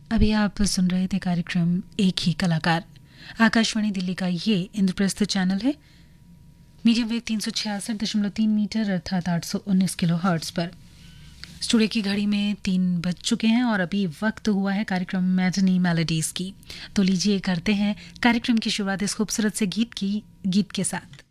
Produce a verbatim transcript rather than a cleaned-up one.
अभी आप सुन रहे थे कार्यक्रम एक ही कलाकार। आकाशवाणी दिल्ली का ये इंद्रप्रस्थ चैनल है, मीडियम वेव तीन सौ छियासठ दशमलव तीन मीटर अर्थात आठ सौ उन्नीस किलो हर्ट्ज पर। स्टूडियो की घड़ी में तीन बज चुके हैं और अभी वक्त हुआ है कार्यक्रम मैटनी मेलोडीज की। तो लीजिए करते हैं कार्यक्रम की शुरुआत इस खूबसूरत से गीत की गीत के साथ।